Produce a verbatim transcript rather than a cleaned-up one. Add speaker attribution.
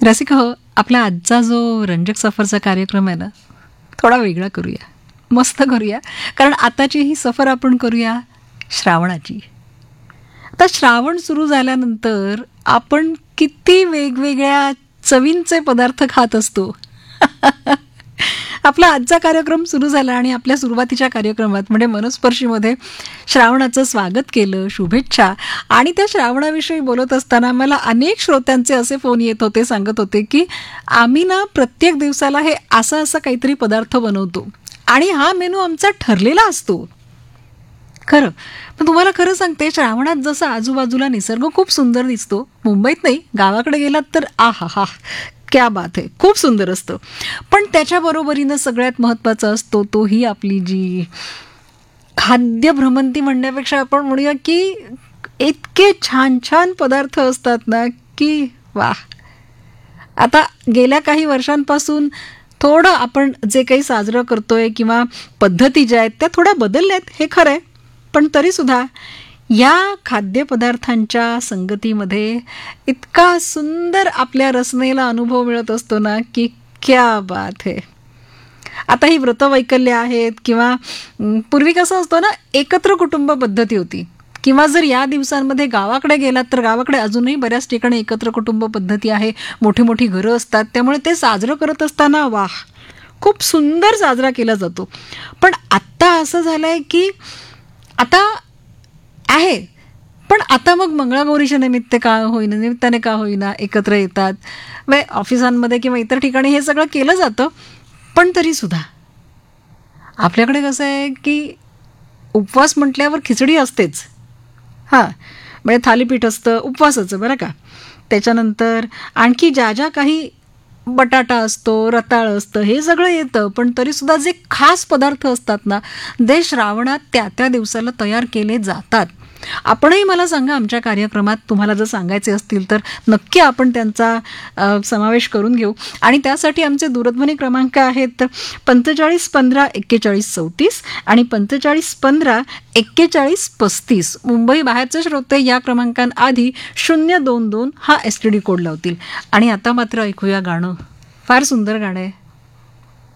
Speaker 1: रसिका हो, आपला आजचा जो रंजक सफरचा कार्यक्रम आहे ना, थोडा वेगळा करूया, मस्त करूया. कारण आताची ही सफर आपण करूया श्रावणाची. आता श्रावण सुरू झाल्यानंतर आपण किती वेगवेगळ्या चवींचे पदार्थ खात असतो. आपला आजचा कार्यक्रम सुरू झाला आणि आपल्या सुरुवातीच्या कार्यक्रमात म्हणजे मनस्पर्शीमध्ये श्रावणाचं स्वागत केलं, शुभेच्छा. आणि त्या श्रावणाविषयी बोलत असताना मला अनेक श्रोत्यांचे असे फोन येत होते, सांगत होते की आम्ही ना प्रत्येक दिवसाला हे असं असं काहीतरी पदार्थ बनवतो आणि हा मेनू आमचा ठरलेला असतो. खरं पण तुम्हाला खरं सांगते, श्रावणात जसं आजूबाजूला निसर्ग खूप सुंदर दिसतो, मुंबईत नाही गावाकडे गेलात तर आ हा हा क्या बात आहे, खूप सुंदर असतं. पण त्याच्याबरोबरीनं सगळ्यात महत्त्वाचा असतो तो ही आपली जी खाद्य भ्रमंती म्हणण्यापेक्षा आपण म्हणूया की इतके छान छान पदार्थ असतात ना की वाह. आता गेल्या काही वर्षांपासून थोडं आपण जे काही साजरं करतोय किंवा पद्धती ज्या आहेत त्या थोड्या बदलल्या आहेत, हे खरं आहे. पण तरीसुद्धा या खाद्यपदार्थांच्या संगतीमध्ये इतका सुंदर आपल्या रचनेला अनुभव मिळत असतो ना की क्या बात है. आता ही व्रतवैकल्य आहेत किंवा पूर्वी कसं असतं ना, एकत्र कुटुंब पद्धती होती, किंवा जर या दिवसांमध्ये गावाकडे गेलात तर गावाकडे अजूनही बऱ्याच ठिकाणी एकत्र कुटुंब पद्धती आहे, मोठी मोठी घरं असतात, त्यामुळे ते साजरं करत असताना वाह खूप सुंदर साजरा केला जातो. पण आत्ता असं झालं आहे की आता आहे, पण आता मग मंगळागौरीच्या निमित्त का होईना निमित्ताने का होईना एकत्र येतात. वे ऑफिसांमध्ये किंवा इतर ठिकाणी हे सगळं केलं जातं. पण तरीसुद्धा आपल्याकडे कसं आहे की उपवास म्हटल्यावर खिचडी असतेच. हां, म्हणजे थालीपीठ असतं उपवासाचं बरं का. त्याच्यानंतर आणखी ज्या ज्या काही बटाटा असतो, रताळ असतं, हे सगळं येतं. पण तरीसुद्धा जे खास पदार्थ असतात ना, ते श्रावणात त्या त्या दिवसाला तयार केले जातात. आपणही मला सांगा, आमच्या कार्यक्रमात तुम्हाला जर सांगायचे असतील तर नक्की आपण त्यांचा समावेश करून घेऊ. आणि त्यासाठी आमचे दूरध्वनी क्रमांक आहेत पंचेचाळीस पंधरा एक्केचाळीस चौतीस आणि पंचेचाळीस पंधरा एक्केचाळीस पस्तीस. मुंबई बाहेरचे श्रोते या क्रमांकांआधी शून्य दोन दोन हा एस टी डी कोड लावतील. आणि आता मात्र ऐकूया गाणं, फार सुंदर गाणं आहे.